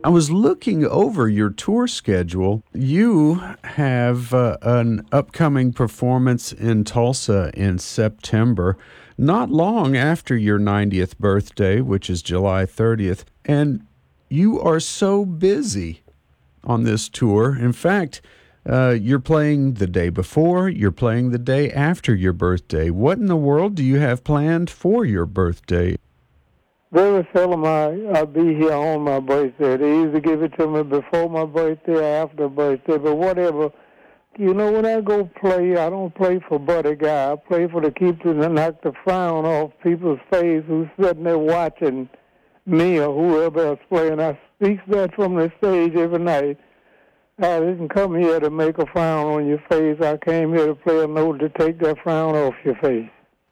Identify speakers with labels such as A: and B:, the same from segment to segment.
A: I was looking over your tour schedule. You have an upcoming performance in Tulsa in September, not long after your 90th birthday, which is July 30th. And you are so busy on this tour. In fact, you're playing the day before, you're playing the day after your birthday. What in the world do you have planned for your birthday?
B: Very seldom I'll be here on my birthday. They usually give it to me before my birthday or after birthday, but whatever. You know, when I go play, I don't play for Buddy Guy. I play for to keep to knock the frown off people's face who's sitting there watching me or whoever else playing. I speak that from the stage every night. I didn't come here to make a frown on your face. I came here to play a note to take that frown off your face.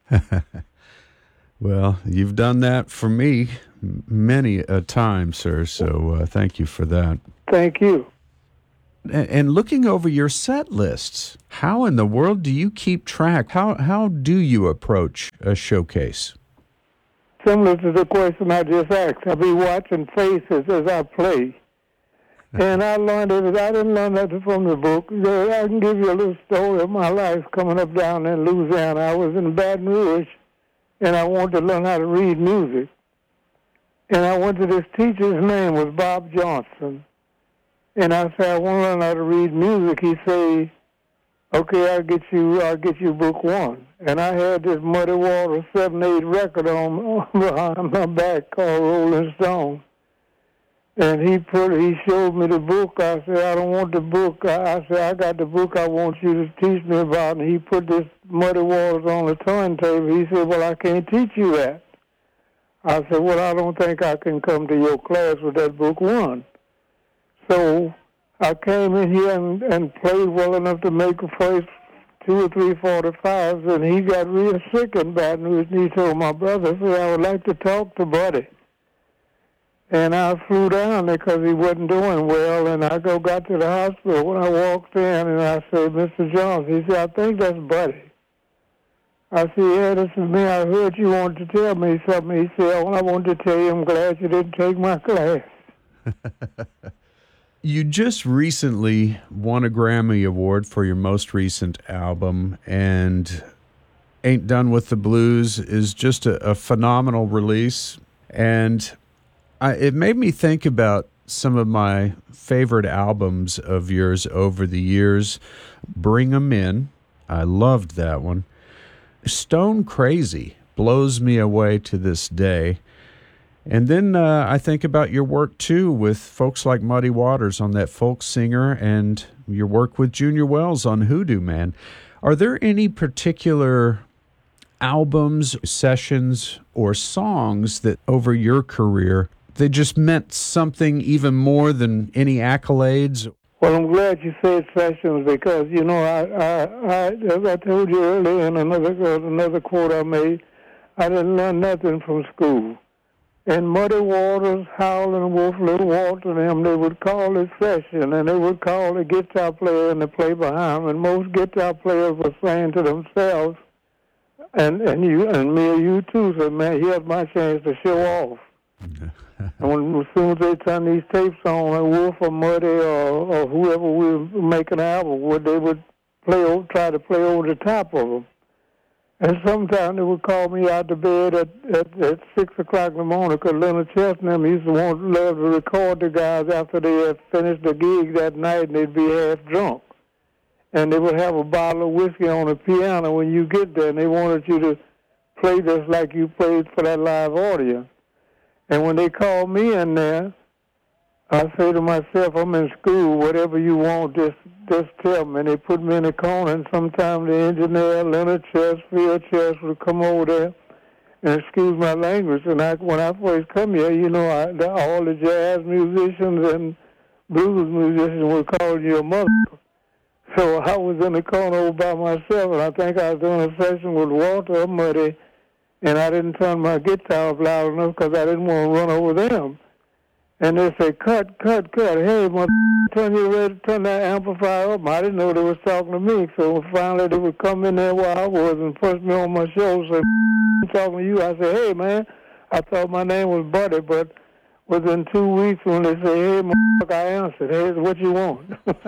A: Well, you've done that for me many a time, sir, so thank you for that.
B: Thank you.
A: And looking over your set lists, how in the world do you keep track? How do you approach a showcase?
B: Similar to the question I just asked. I'll be watching faces as I play. And I learned it. I didn't learn that from the book. I can give you a little story of my life coming up down in Louisiana. I was in Baton Rouge, and I wanted to learn how to read music. And I went to this teacher. His name was Bob Johnson. And I said, I want to learn how to read music. He said, okay, I'll get you book one. And I had this Muddy Waters 7/8 record on behind my back called Rolling Stone. And he showed me the book. I said, I don't want the book. I said, I got the book I want you to teach me about. And he put this Muddy Waters on the turntable. He said, well, I can't teach you that. I said, well, I don't think I can come to your class with that book one. So I came in here and played well enough to make the first 2 or 3 45s, and he got real sick in Baton Rouge, and he told my brother, I would like to talk to Buddy. And I flew down there because he wasn't doing well, and I got to the hospital. When I walked in, and I said, Mr. Jones, he said, I think that's Buddy. I said, yeah, this is me. I heard you wanted to tell me something. He said, well, I wanted to tell you I'm glad you didn't take my class.
A: You just recently won a Grammy Award for your most recent album, and Ain't Done With the Blues is just a phenomenal release. And it made me think about some of my favorite albums of yours over the years. Bring 'Em In, I loved that one. Stone Crazy blows me away to this day. And then I think about your work, too, with folks like Muddy Waters on that folk singer and your work with Junior Wells on Hoodoo Man. Are there any particular albums, sessions, or songs that over your career, they just meant something even more than any accolades?
B: Well, I'm glad you said sessions because, you know, as I told you earlier in another quote I made, I didn't learn nothing from school. And Muddy Waters, Howlin' Wolf, Little Walter, and them, they would call it session, and they would call the guitar player and the play behind them. And most guitar players were saying to themselves, and you and me or you too, said, man, here's my chance to show off. And as soon as they turn these tapes on, like Wolf or Muddy or whoever we were making an album with, they would try to play over the top of them. And sometimes they would call me out to bed at 6 o'clock in the morning because Leonard Chestnut used to love to record the guys after they had finished the gig that night, and they'd be half drunk. And they would have a bottle of whiskey on the piano when you get there, and they wanted you to play just like you played for that live audience. And when they called me in there, I say to myself, I'm in school, whatever you want, just tell me. And they put me in a corner, and sometimes the engineer, Leonard Chess, Phil Chess, would come over there and excuse my language. And when I first come here, you know, all the jazz musicians and blues musicians would call you a mother. So I was in the corner over by myself, and I think I was doing a session with Walter or Muddy, and I didn't turn my guitar up loud enough because I didn't want to run over them. And they say, cut. Hey, turn that amplifier up. I didn't know they was talking to me. So finally they would come in there where I was and push me on my shoulder and say, I'm talking to you. I said, hey, man, I thought my name was Buddy, but within 2 weeks when they say, hey, I answered. Hey, what you want?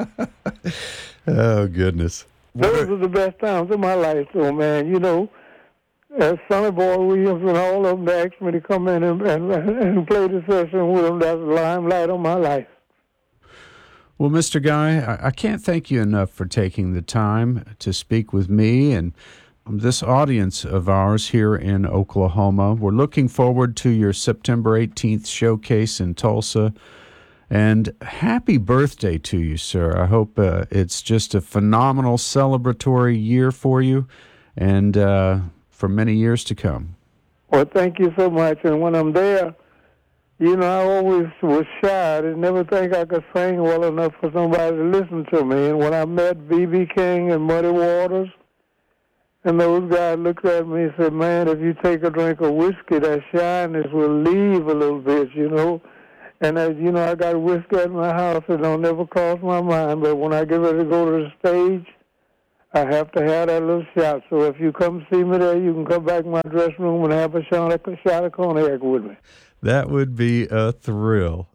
A: Oh, goodness.
B: Those are the best times of my life, though, man. You know, Sonny Boy Williams and all of them asked me to come in and play the session with them. That's the limelight of my life.
A: Well, Mr. Guy, I can't thank you enough for taking the time to speak with me and this audience of ours here in Oklahoma. We're looking forward to your September 18th showcase in Tulsa. And happy birthday to you, sir. I hope it's just a phenomenal celebratory year for you and for many years to come.
B: Well, thank you so much. And when I'm there, you know, I always was shy. I didn't never think I could sing well enough for somebody to listen to me. And when I met B.B. King and Muddy Waters, and those guys looked at me and said, man, if you take a drink of whiskey, that shyness will leave a little bit, you know. And, you know, I got whiskey at my house. It don't never cross my mind. But when I get ready to go to the stage, I have to have that little shot. So if you come see me there, you can come back in my dressing room and have a shot of cognac with me.
A: That would be a thrill.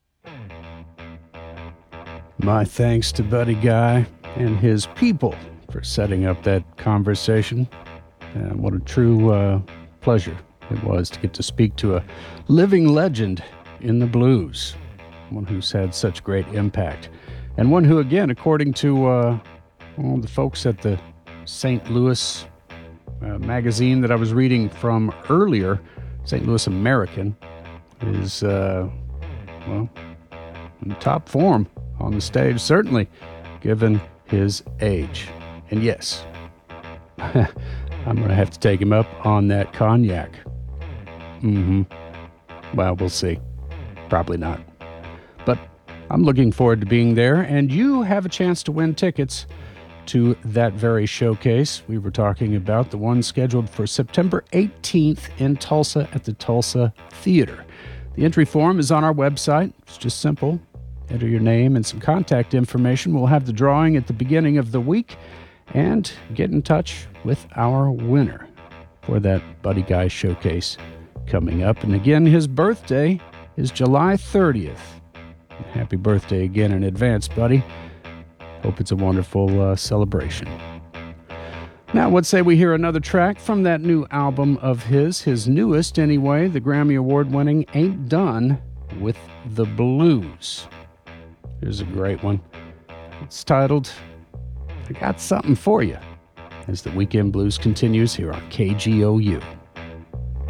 A: My thanks to Buddy Guy and his people for setting up that conversation. What a true pleasure it was to get to speak to a living legend in the blues, one who's had such great impact, and one who, again, according to the folks at the St. Louis magazine that I was reading from earlier, St. Louis American, is, in top form on the stage, certainly, given his age. And yes, I'm going to have to take him up on that cognac. Well, we'll see. Probably not. But I'm looking forward to being there, and you have a chance to win tickets to that very showcase we were talking about, the one scheduled for September 18th in Tulsa at the Tulsa Theater. The entry form is on our website. It's just simple. Enter your name and some contact information. We'll have the drawing at the beginning of the week, and get in touch with our winner for that Buddy Guy showcase coming up. And again, his birthday is July 30th. Happy birthday again in advance, buddy. Hope it's a wonderful celebration. Now, what say we hear another track from that new album of his newest anyway, the Grammy Award-winning Ain't Done with the Blues. Here's a great one. It's titled, I Got Something For You, as the Weekend Blues continues here on KGOU.